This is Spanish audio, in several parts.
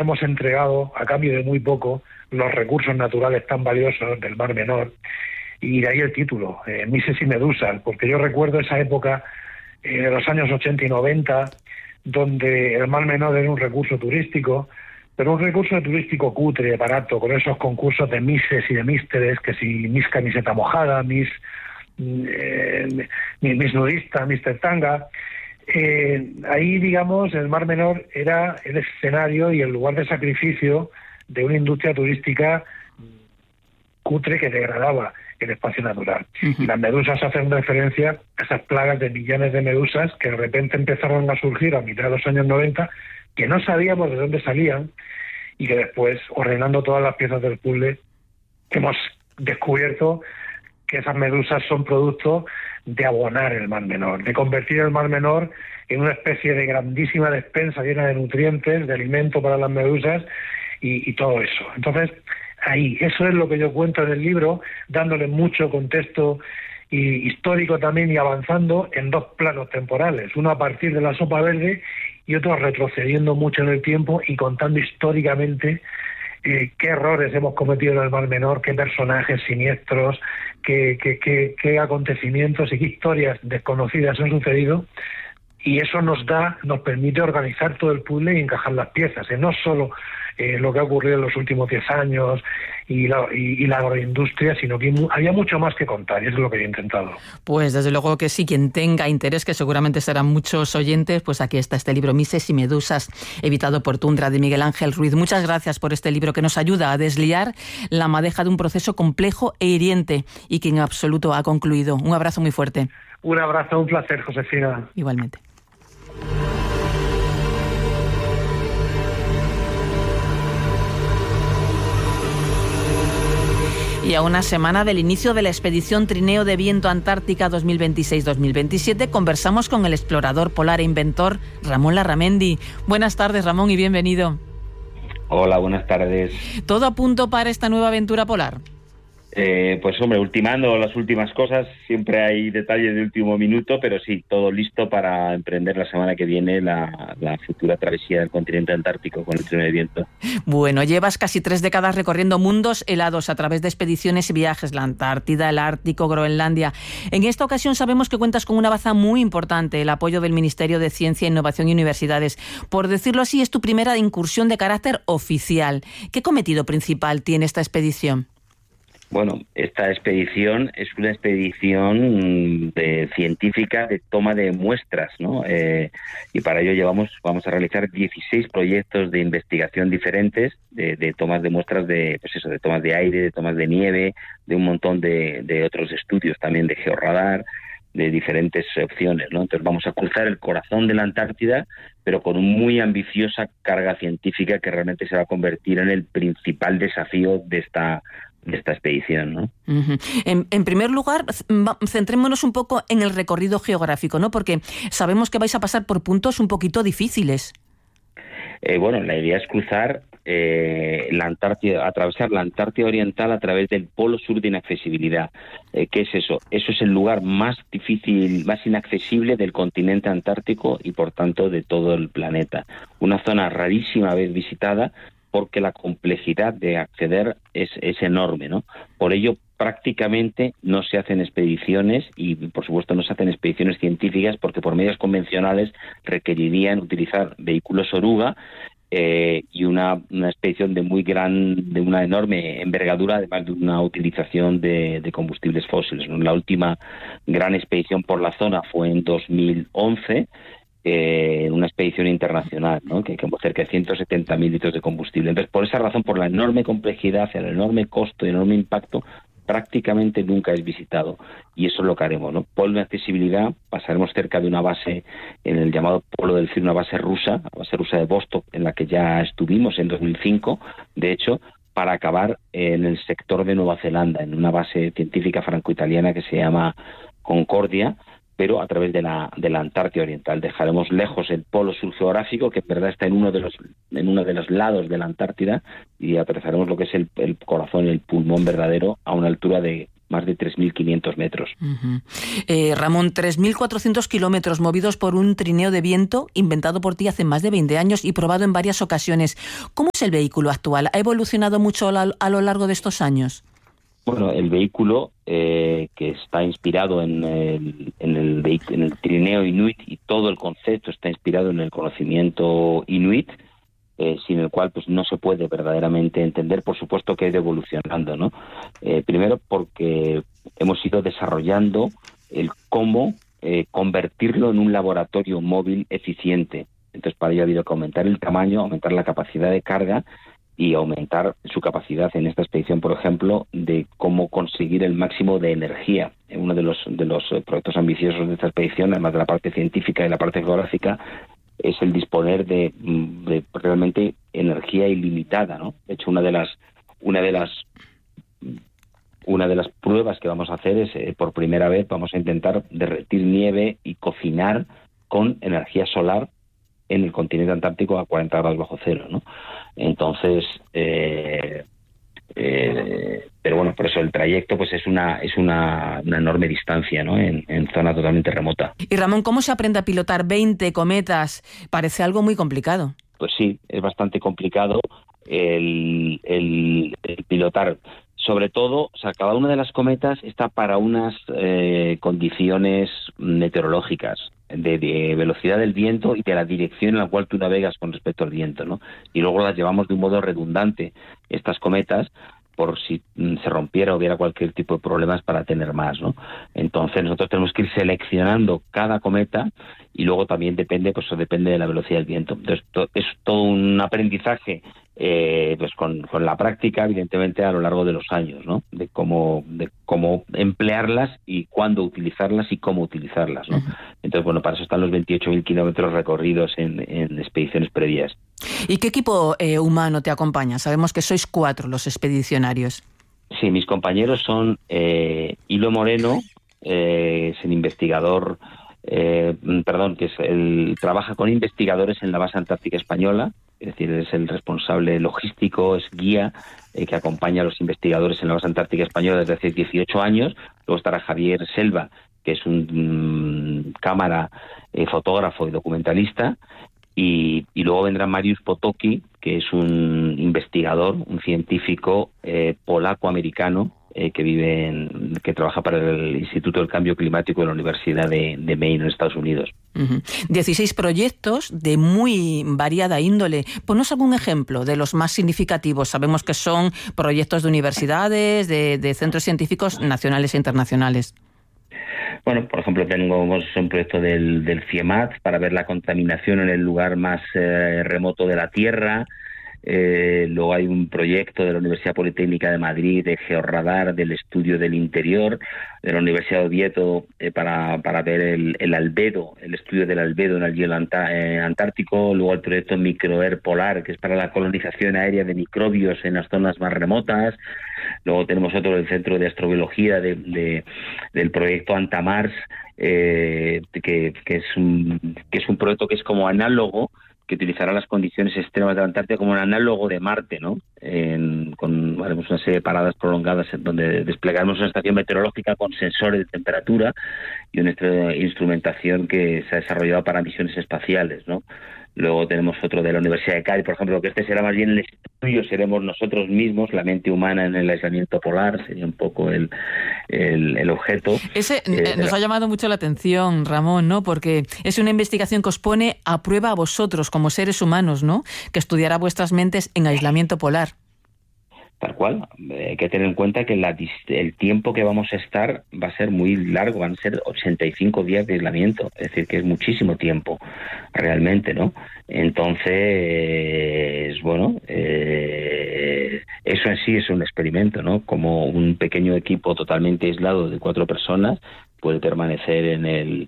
hemos entregado, a cambio de muy poco, los recursos naturales tan valiosos del Mar Menor, y de ahí el título, Mises y Medusas, porque yo recuerdo esa época de los años 80 y 90, donde el Mar Menor era un recurso turístico, pero un recurso turístico cutre, barato, con esos concursos de Mises y de Místeres, que si Miss Camiseta Mojada, Miss Nudista, Mister Tanga. Ahí, digamos, el Mar Menor era el escenario y el lugar de sacrificio de una industria turística cutre que degradaba el espacio natural. Y las medusas hacen referencia a esas plagas de millones de medusas que de repente empezaron a surgir a mitad de los años 90, que no sabíamos de dónde salían, y que después, ordenando todas las piezas del puzzle, hemos descubierto que esas medusas son producto de abonar el Mar Menor, de convertir el Mar Menor en una especie de grandísima despensa llena de nutrientes, de alimento para las medusas y todo eso. Entonces, ahí, eso es lo que yo cuento en el libro, dándole mucho contexto histórico también y avanzando en dos planos temporales, uno a partir de la sopa verde y otro retrocediendo mucho en el tiempo y contando históricamente qué errores hemos cometido en el Mar Menor, qué personajes siniestros, qué acontecimientos y qué historias desconocidas han sucedido, y eso nos permite organizar todo el puzzle y encajar las piezas, no solo lo que ha ocurrido en los últimos 10 años y la agroindustria, sino que había mucho más que contar, y eso es lo que he intentado. Pues desde luego que sí, quien tenga interés, que seguramente serán muchos oyentes, pues aquí está este libro, Mises y Medusas, editado por Tundra, de Miguel Ángel Ruiz. Muchas gracias por este libro que nos ayuda a desliar la madeja de un proceso complejo e hiriente y que en absoluto ha concluido. Un abrazo muy fuerte. Un abrazo, un placer, Josefina. Igualmente. Y a una semana del inicio de la expedición Trineo de Viento Antártica 2026-2027, conversamos con el explorador polar e inventor Ramón Larramendi. Buenas tardes, Ramón, y bienvenido. Hola, buenas tardes. ¿Todo a punto para esta nueva aventura polar? Pues hombre, ultimando las últimas cosas, siempre hay detalles de último minuto, pero sí, todo listo para emprender la semana que viene la futura travesía del continente antártico con el Trineo de Viento. Bueno, llevas casi 3 décadas recorriendo mundos helados a través de expediciones y viajes, la Antártida, el Ártico, Groenlandia. En esta ocasión sabemos que cuentas con una baza muy importante, el apoyo del Ministerio de Ciencia, Innovación y Universidades. Por decirlo así, es tu primera incursión de carácter oficial. ¿Qué cometido principal tiene esta expedición? Bueno, esta expedición es una expedición científica de toma de muestras, ¿no? Y para ello vamos a realizar 16 proyectos de investigación diferentes de tomas de muestras de tomas de aire, de tomas de nieve, de un montón de otros estudios también de georradar, de diferentes opciones, ¿no? Entonces vamos a cruzar el corazón de la Antártida, pero con una muy ambiciosa carga científica que realmente se va a convertir en el principal desafío de esta expedición, ¿no? Uh-huh. En primer lugar, centrémonos un poco en el recorrido geográfico, ¿no? Porque sabemos que vais a pasar por puntos un poquito difíciles. Bueno, la idea es cruzar la Antártida, atravesar la Antártida Oriental a través del Polo Sur de Inaccesibilidad. ¿Qué es eso? Eso es el lugar más difícil, más inaccesible del continente antártico y, por tanto, de todo el planeta. Una zona rarísima a vez visitada, porque la complejidad de acceder es enorme, ¿no? Por ello, prácticamente no se hacen expediciones y, por supuesto, no se hacen expediciones científicas porque por medios convencionales requerirían utilizar vehículos oruga y una expedición de una enorme envergadura, además de una utilización de combustibles fósiles, ¿no? La última gran expedición por la zona fue en 2011, una expedición internacional, ¿no? que quemó cerca de 170.000 litros de combustible. Entonces, por esa razón, por la enorme complejidad, el enorme costo y el enorme impacto, prácticamente nunca es visitado. Y eso es lo que haremos, ¿no? Polo de accesibilidad, pasaremos cerca de una base, en el llamado Polo del Frío, una base rusa, la base rusa de Vostok, en la que ya estuvimos en 2005, de hecho, para acabar en el sector de Nueva Zelanda, en una base científica franco-italiana que se llama Concordia, pero a través de la Antártida Oriental. Dejaremos lejos el polo sur geográfico, que en verdad está en uno de los lados de la Antártida, y atravesaremos lo que es el corazón y el pulmón verdadero a una altura de más de 3.500 metros. Ramón, 3.400 kilómetros movidos por un trineo de viento inventado por ti hace más de 20 años y probado en varias ocasiones. ¿Cómo es el vehículo actual? ¿Ha evolucionado mucho a lo largo de estos años? Bueno, el vehículo que está inspirado en el trineo inuit, y todo el concepto está inspirado en el conocimiento inuit, sin el cual pues no se puede verdaderamente entender. Por supuesto que ha ido evolucionando, ¿no? Primero porque hemos ido desarrollando el cómo convertirlo en un laboratorio móvil eficiente. Entonces, para ello ha habido que aumentar el tamaño, aumentar la capacidad de carga y aumentar su capacidad en esta expedición, por ejemplo, de cómo conseguir el máximo de energía. Uno de los proyectos ambiciosos de esta expedición, además de la parte científica y la parte geográfica, es el disponer de realmente energía ilimitada, ¿no? De hecho, una de las pruebas que vamos a hacer es, por primera vez, vamos a intentar derretir nieve y cocinar con energía solar en el continente antártico a 40 grados bajo cero, ¿no? Entonces, pero bueno, por eso el trayecto pues es una enorme distancia, ¿no? En zona totalmente remota. Y Ramón, ¿cómo se aprende a pilotar 20 cometas? Parece algo muy complicado. Pues sí, es bastante complicado el pilotar. Sobre todo, o sea, cada una de las cometas está para unas condiciones meteorológicas, de velocidad del viento y de la dirección en la cual tú navegas con respecto al viento, ¿no? Y luego las llevamos de un modo redundante, estas cometas, por si se rompiera o hubiera cualquier tipo de problemas para tener más, ¿no? Entonces nosotros tenemos que ir seleccionando cada cometa y luego también depende de la velocidad del viento. Entonces es todo un aprendizaje pues con la práctica, evidentemente, a lo largo de los años, ¿no? De cómo emplearlas y cuándo utilizarlas y cómo utilizarlas, ¿no? Entonces, bueno, para eso están los 28.000 kilómetros recorridos en expediciones previas. ¿Y qué equipo humano te acompaña? Sabemos que sois 4 los expedicionarios. Sí, mis compañeros son Hilo Moreno, es el investigador, trabaja con investigadores en la base antártica española, es decir, es el responsable logístico, es guía que acompaña a los investigadores en la base antártica española desde hace 18 años. Luego estará Javier Selva, que es un cámara, fotógrafo y documentalista. Y luego vendrá Mariusz Potocki, que es un investigador, un científico polaco-americano que trabaja para el Instituto del Cambio Climático de la Universidad de Maine en Estados Unidos. 16 proyectos de muy variada índole. Ponnos algún ejemplo de los más significativos. Sabemos que son proyectos de universidades, de centros científicos nacionales e internacionales. Bueno, por ejemplo, tenemos un proyecto del CIEMAT para ver la contaminación en el lugar más remoto de la Tierra. Luego hay un proyecto de la Universidad Politécnica de Madrid de georradar del estudio del interior, de la Universidad de Oviedo para ver el albedo, el estudio del albedo en el hielo antártico. Luego el proyecto Microair Polar, que es para la colonización aérea de microbios en las zonas más remotas. Luego tenemos otro del Centro de Astrobiología del proyecto Antamars, que es un proyecto que es como análogo, que utilizará las condiciones extremas de la Antártida como un análogo de Marte, ¿no? Haremos una serie de paradas prolongadas en donde desplegaremos una estación meteorológica con sensores de temperatura y una instrumentación que se ha desarrollado para misiones espaciales, ¿no? Luego tenemos otro de la Universidad de Cádiz, por ejemplo, que este será más bien el estudio, seremos nosotros mismos, la mente humana en el aislamiento polar, sería un poco el objeto. Ese nos ha llamado mucho la atención, Ramón, ¿no? Porque es una investigación que os pone a prueba a vosotros como seres humanos, ¿no? Que estudiará vuestras mentes en aislamiento polar. Tal cual. Hay que tener en cuenta que el tiempo que vamos a estar va a ser muy largo, van a ser 85 días de aislamiento, es decir, que es muchísimo tiempo realmente, ¿no? Entonces, bueno, eso en sí es un experimento, ¿no? Como un pequeño equipo totalmente aislado de 4 personas puede permanecer en el...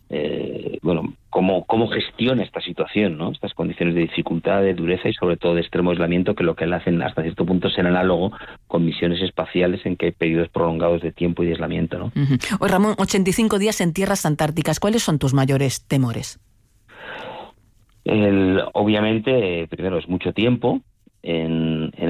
cómo gestiona esta situación, ¿no? Estas condiciones de dificultad, de dureza y sobre todo de extremo aislamiento, que lo que le hacen hasta cierto punto es el análogo con misiones espaciales en que hay periodos prolongados de tiempo y de aislamiento, ¿no? Oye, Ramón, 85 días en tierras antárticas, ¿cuáles son tus mayores temores? Obviamente, primero es mucho tiempo en el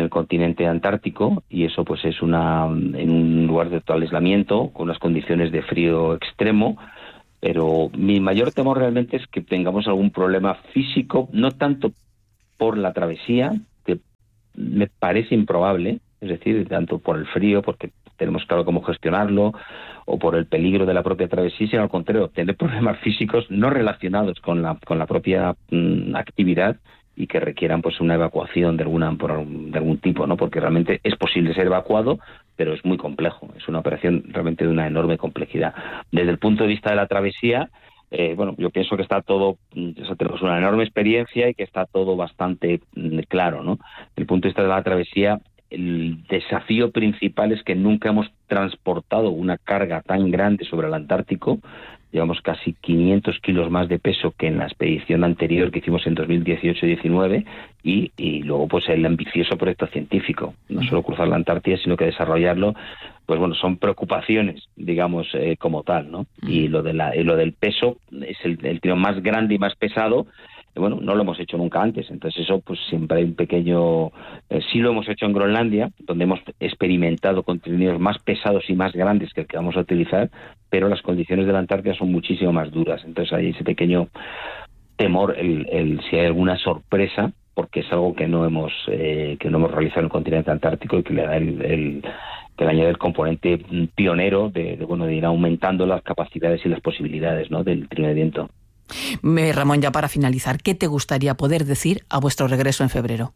el continente antártico, y eso pues es en un lugar de total aislamiento, con unas condiciones de frío extremo. Pero mi mayor temor realmente es que tengamos algún problema físico, no tanto por la travesía, que me parece improbable, es decir, tanto por el frío, porque tenemos claro cómo gestionarlo, o por el peligro de la propia travesía, sino al contrario, tener problemas físicos no relacionados con la propia actividad, y que requieran pues una evacuación de algún tipo, ¿no? Porque realmente es posible ser evacuado, pero es muy complejo, es una operación realmente de una enorme complejidad. Desde el punto de vista de la travesía, yo pienso que está todo, tenemos una enorme experiencia y que está todo bastante claro, ¿no? Desde el punto de vista de la travesía, el desafío principal es que nunca hemos transportado una carga tan grande sobre el Antártico. Llevamos casi 500 kilos más de peso que en la expedición anterior que hicimos en 2018-19, y luego pues el ambicioso proyecto científico, no solo cruzar la Antártida, sino que desarrollarlo, pues bueno, son preocupaciones, digamos, como tal, ¿no? Y lo del peso es el tiro más grande y más pesado. Bueno, no lo hemos hecho nunca antes, entonces eso pues siempre hay un pequeño... sí lo hemos hecho en Groenlandia, donde hemos experimentado contenidos más pesados y más grandes que el que vamos a utilizar, pero las condiciones de la Antártida son muchísimo más duras, entonces hay ese pequeño temor, si hay alguna sorpresa, porque es algo que no hemos realizado en el continente antártico, y que le da que le añade el componente pionero de ir aumentando las capacidades y las posibilidades, ¿no?, del trineo de viento. Ramón, ya para finalizar, ¿qué te gustaría poder decir a vuestro regreso en febrero?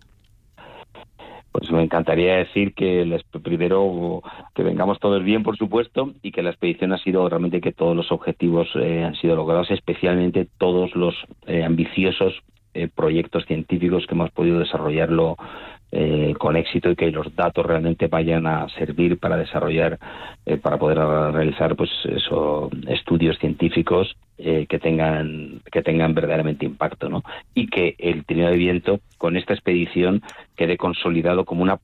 Pues me encantaría decir que primero que vengamos todos bien, por supuesto, y que la expedición ha sido realmente, que todos los objetivos han sido logrados, especialmente todos los ambiciosos proyectos científicos que hemos podido desarrollarlo con éxito, y que los datos realmente vayan a servir para desarrollar, para poder realizar pues estudios científicos que tengan verdaderamente impacto, ¿no? Y que el trineo de viento con esta expedición quede consolidado como la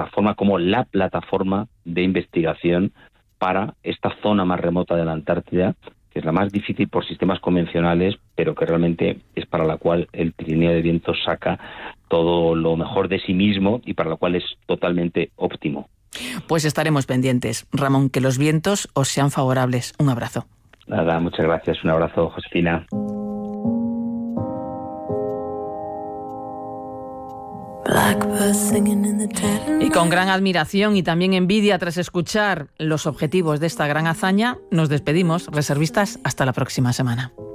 plataforma de investigación para esta zona más remota de la Antártida, que es la más difícil por sistemas convencionales, pero que realmente es para la cual el trineo de viento saca todo lo mejor de sí mismo, y para la cual es totalmente óptimo. Pues estaremos pendientes. Ramón, que los vientos os sean favorables. Un abrazo. Nada, muchas gracias. Un abrazo, Josefina. Y con gran admiración y también envidia tras escuchar los objetivos de esta gran hazaña, nos despedimos. Reservistas, hasta la próxima semana.